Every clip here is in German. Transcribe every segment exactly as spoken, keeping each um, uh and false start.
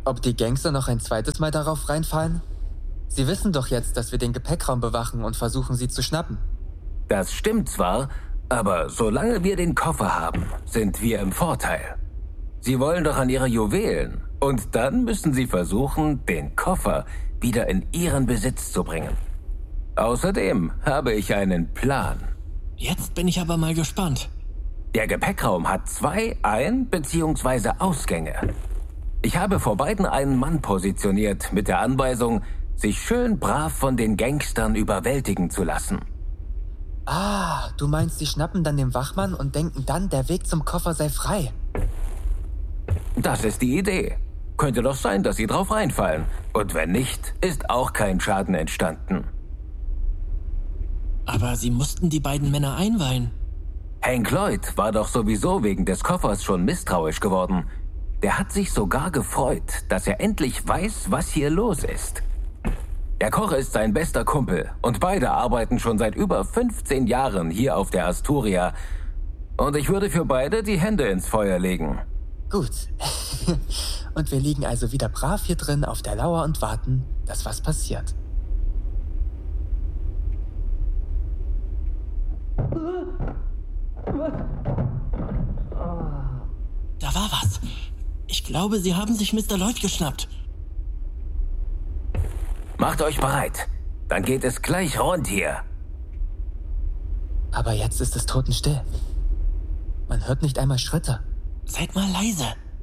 Ob die Gangster noch ein zweites Mal darauf reinfallen? Sie wissen doch jetzt, dass wir den Gepäckraum bewachen und versuchen, sie zu schnappen. Das stimmt zwar, aber solange wir den Koffer haben, sind wir im Vorteil. Sie wollen doch an ihre Juwelen. Und dann müssen sie versuchen, den Koffer wieder in ihren Besitz zu bringen. Außerdem habe ich einen Plan. Jetzt bin ich aber mal gespannt. Der Gepäckraum hat zwei Ein- bzw. Ausgänge. Ich habe vor beiden einen Mann positioniert mit der Anweisung, sich schön brav von den Gangstern überwältigen zu lassen. Ah, du meinst, sie schnappen dann den Wachmann und denken dann, der Weg zum Koffer sei frei. Das ist die Idee. Könnte doch sein, dass sie drauf reinfallen. Und wenn nicht, ist auch kein Schaden entstanden. Aber sie mussten die beiden Männer einweihen. Hank Lloyd war doch sowieso wegen des Koffers schon misstrauisch geworden. Der hat sich sogar gefreut, dass er endlich weiß, was hier los ist. Der Koch ist sein bester Kumpel und beide arbeiten schon seit über fünfzehn Jahren hier auf der Asturia. Und ich würde für beide die Hände ins Feuer legen. Gut. Und wir liegen also wieder brav hier drin auf der Lauer und warten, dass was passiert. Da war was. Ich glaube, sie haben sich Mister Lloyd geschnappt. Macht euch bereit. Dann geht es gleich rund hier. Aber jetzt ist es totenstill. Man hört nicht einmal Schritte. Seid mal leise.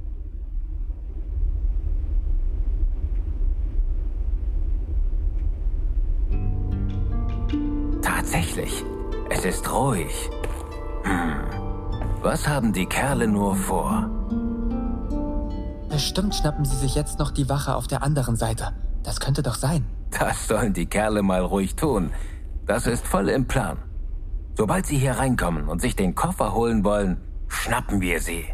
Tatsächlich. Es ist ruhig. Hm. Was haben die Kerle nur vor? Bestimmt schnappen sie sich jetzt noch die Wache auf der anderen Seite. Das könnte doch sein. Das sollen die Kerle mal ruhig tun. Das ist voll im Plan. Sobald sie hier reinkommen und sich den Koffer holen wollen, schnappen wir sie.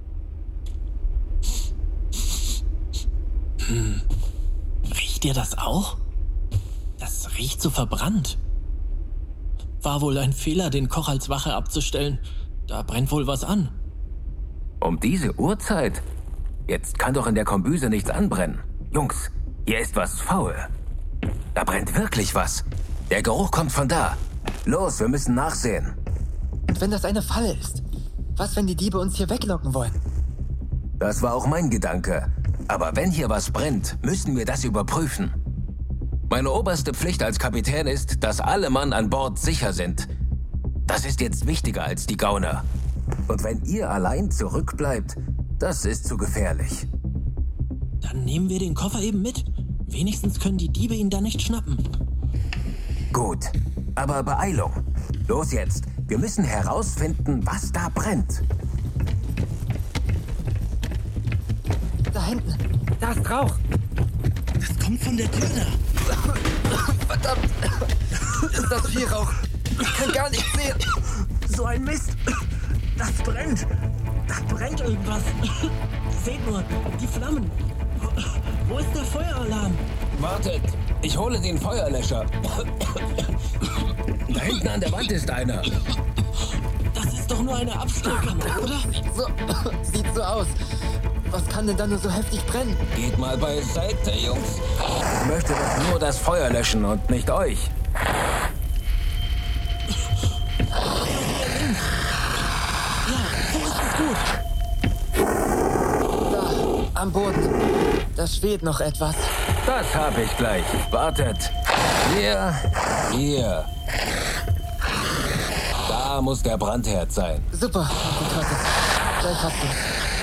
Hm. Riecht ihr das auch? Das riecht so verbrannt. War wohl ein Fehler, den Koch als Wache abzustellen. Da brennt wohl was an. Um diese Uhrzeit? Jetzt kann doch in der Kombüse nichts anbrennen. Jungs, hier ist was faul. Da brennt wirklich was. Der Geruch kommt von da. Los, wir müssen nachsehen. Und wenn das eine Falle ist? Was, wenn die Diebe uns hier weglocken wollen? Das war auch mein Gedanke. Aber wenn hier was brennt, müssen wir das überprüfen. Meine oberste Pflicht als Kapitän ist, dass alle Mann an Bord sicher sind. Das ist jetzt wichtiger als die Gauner. Und wenn ihr allein zurückbleibt, das ist zu gefährlich. Dann nehmen wir den Koffer eben mit. Wenigstens können die Diebe ihn dann nicht schnappen. Gut, aber Beeilung. Los jetzt, wir müssen herausfinden, was da brennt. Da hinten, da ist Rauch. Das kommt von der Tür da. Verdammt, ist das viel Rauch. Ich kann gar nichts sehen. So ein Mist. Das brennt. Da brennt irgendwas. Seht nur, die Flammen. Wo ist der Feueralarm? Wartet, ich hole den Feuerlöscher. Da hinten an der Wand ist einer. Das ist doch nur eine Abstellkammer, oder? So, sieht so aus. Was kann denn da nur so heftig brennen? Geht mal beiseite, Jungs. Ich möchte doch nur das Feuer löschen und nicht euch. Ja, so ist es gut. Da, am Boden. Da schwebt noch etwas. Das habe ich gleich. Wartet. Hier, hier. Da muss der Brandherd sein. Super, Onkel Curtis. Gleich hast du's.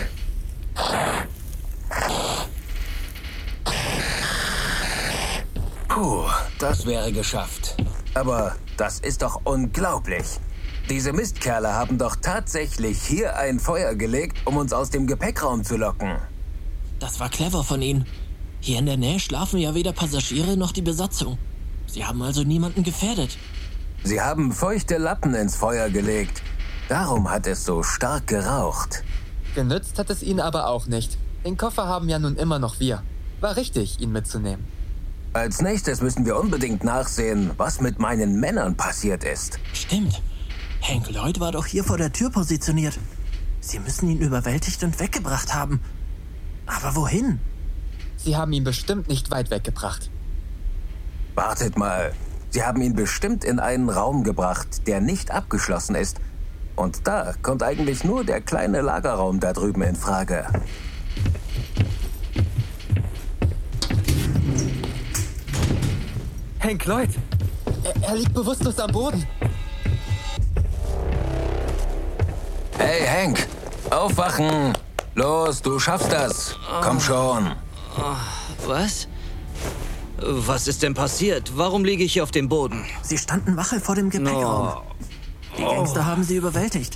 Puh, das wäre geschafft. Aber das ist doch unglaublich. Diese Mistkerle haben doch tatsächlich hier ein Feuer gelegt, um uns aus dem Gepäckraum zu locken. Das war clever von ihnen. Hier in der Nähe schlafen ja weder Passagiere noch die Besatzung. Sie haben also niemanden gefährdet. Sie haben feuchte Lappen ins Feuer gelegt. Darum hat es so stark geraucht. Genützt hat es ihnen aber auch nicht. Den Koffer haben ja nun immer noch wir. War richtig, ihn mitzunehmen. Als nächstes müssen wir unbedingt nachsehen, was mit meinen Männern passiert ist. Stimmt. Hank Lloyd war doch hier vor der Tür positioniert. Sie müssen ihn überwältigt und weggebracht haben. Aber wohin? Sie haben ihn bestimmt nicht weit weggebracht. Wartet mal. Sie haben ihn bestimmt in einen Raum gebracht, der nicht abgeschlossen ist. Und da kommt eigentlich nur der kleine Lagerraum da drüben in Frage. Hank Lloyd! Er, er liegt bewusstlos am Boden. Hey, Hank! Aufwachen! Los, du schaffst das! Komm schon! Was? Was ist denn passiert? Warum liege ich hier auf dem Boden? Sie standen Wache vor dem Gepäckraum. Oh. Die Gangster haben sie überwältigt.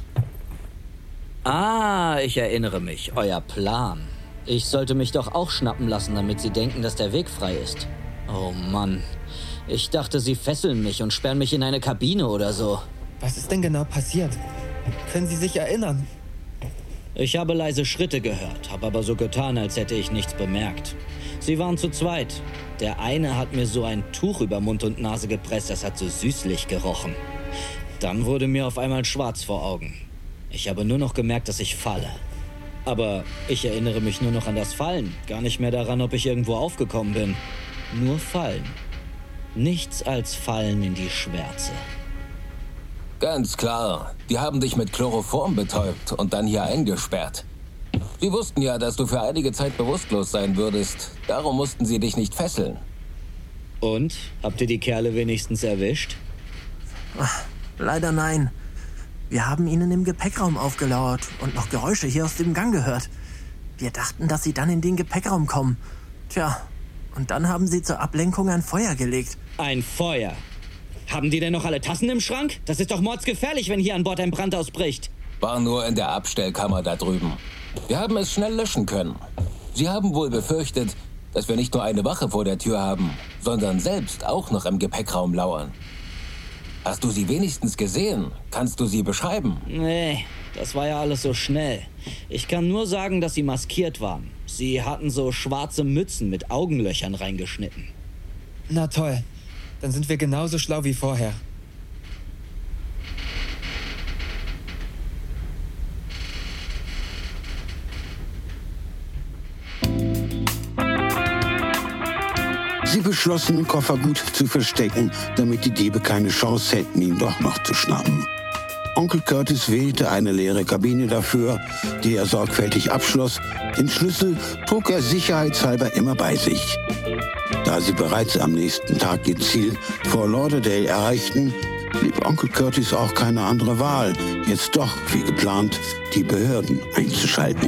Ah, ich erinnere mich. Euer Plan. Ich sollte mich doch auch schnappen lassen, damit sie denken, dass der Weg frei ist. Oh Mann. Ich dachte, sie fesseln mich und sperren mich in eine Kabine oder so. Was ist denn genau passiert? Können Sie sich erinnern? Ich habe leise Schritte gehört, habe aber so getan, als hätte ich nichts bemerkt. Sie waren zu zweit. Der eine hat mir so ein Tuch über Mund und Nase gepresst, das hat so süßlich gerochen. Dann wurde mir auf einmal schwarz vor Augen. Ich habe nur noch gemerkt, dass ich falle. Aber ich erinnere mich nur noch an das Fallen, gar nicht mehr daran, ob ich irgendwo aufgekommen bin. Nur Fallen. Nichts als Fallen in die Schwärze. Ganz klar. Die haben dich mit Chloroform betäubt und dann hier eingesperrt. Sie wussten ja, dass du für einige Zeit bewusstlos sein würdest. Darum mussten sie dich nicht fesseln. Und? Habt ihr die Kerle wenigstens erwischt? Ach, leider nein. Wir haben ihnen im Gepäckraum aufgelauert und noch Geräusche hier aus dem Gang gehört. Wir dachten, dass sie dann in den Gepäckraum kommen. Tja, und dann haben sie zur Ablenkung ein Feuer gelegt. Ein Feuer? Haben die denn noch alle Tassen im Schrank? Das ist doch mordsgefährlich, wenn hier an Bord ein Brand ausbricht. War nur in der Abstellkammer da drüben. Wir haben es schnell löschen können. Sie haben wohl befürchtet, dass wir nicht nur eine Wache vor der Tür haben, sondern selbst auch noch im Gepäckraum lauern. Hast du sie wenigstens gesehen? Kannst du sie beschreiben? Nee, das war ja alles so schnell. Ich kann nur sagen, dass sie maskiert waren. Sie hatten so schwarze Mützen mit Augenlöchern reingeschnitten. Na toll. Dann sind wir genauso schlau wie vorher. Sie beschlossen, den Koffer gut zu verstecken, damit die Diebe keine Chance hätten, ihn doch noch zu schnappen. Onkel Curtis wählte eine leere Kabine dafür, die er sorgfältig abschloss. Den Schlüssel trug er sicherheitshalber immer bei sich. Da sie bereits am nächsten Tag ihr Ziel Fort Lauderdale erreichten, blieb Onkel Curtis auch keine andere Wahl, jetzt doch, wie geplant, die Behörden einzuschalten.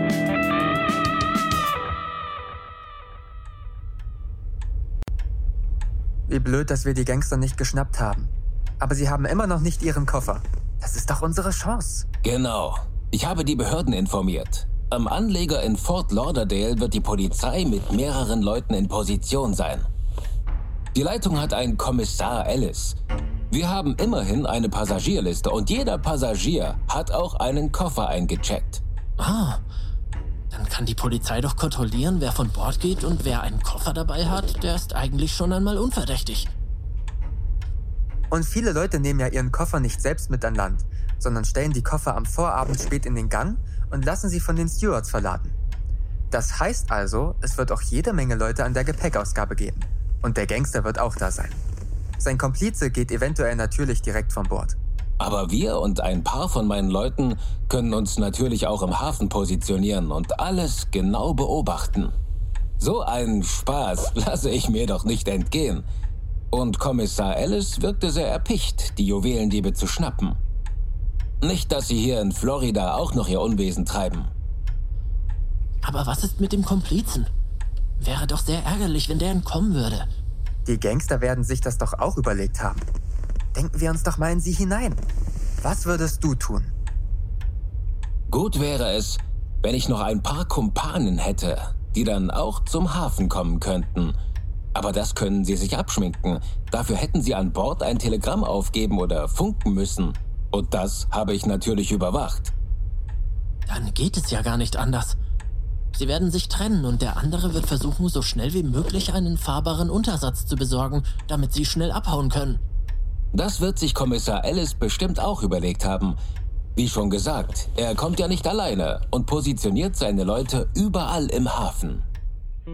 Wie blöd, dass wir die Gangster nicht geschnappt haben. Aber sie haben immer noch nicht ihren Koffer. Das ist doch unsere Chance. Genau. Ich habe die Behörden informiert. Am Anleger in Fort Lauderdale wird die Polizei mit mehreren Leuten in Position sein. Die Leitung hat einen Kommissar Ellis. Wir haben immerhin eine Passagierliste und jeder Passagier hat auch einen Koffer eingecheckt. Ah, dann kann die Polizei doch kontrollieren, wer von Bord geht, und wer einen Koffer dabei hat, der ist eigentlich schon einmal unverdächtig. Und viele Leute nehmen ja ihren Koffer nicht selbst mit an Land, sondern stellen die Koffer am Vorabend spät in den Gang und lassen sie von den Stewards verladen. Das heißt also, es wird auch jede Menge Leute an der Gepäckausgabe geben. Und der Gangster wird auch da sein. Sein Komplize geht eventuell natürlich direkt von Bord. Aber wir und ein paar von meinen Leuten können uns natürlich auch im Hafen positionieren und alles genau beobachten. So einen Spaß lasse ich mir doch nicht entgehen. Und Kommissar Ellis wirkte sehr erpicht, die Juwelendiebe zu schnappen. Nicht, dass sie hier in Florida auch noch ihr Unwesen treiben. Aber was ist mit dem Komplizen? Wäre doch sehr ärgerlich, wenn der entkommen würde. Die Gangster werden sich das doch auch überlegt haben. Denken wir uns doch mal in sie hinein. Was würdest du tun? Gut wäre es, wenn ich noch ein paar Kumpanen hätte, die dann auch zum Hafen kommen könnten. Aber das können sie sich abschminken. Dafür hätten sie an Bord ein Telegramm aufgeben oder funken müssen. Und das habe ich natürlich überwacht. Dann geht es ja gar nicht anders. Sie werden sich trennen und der andere wird versuchen, so schnell wie möglich einen fahrbaren Untersatz zu besorgen, damit sie schnell abhauen können. Das wird sich Kommissar Ellis bestimmt auch überlegt haben. Wie schon gesagt, er kommt ja nicht alleine und positioniert seine Leute überall im Hafen.